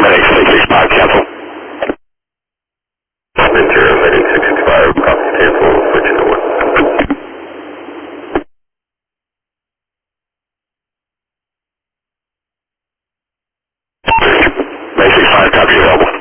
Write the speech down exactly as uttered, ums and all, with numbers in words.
Medic six six five, cancel. Ventura, Medic six six five, copy, cancel, switch to one. Medic six five, copy, available.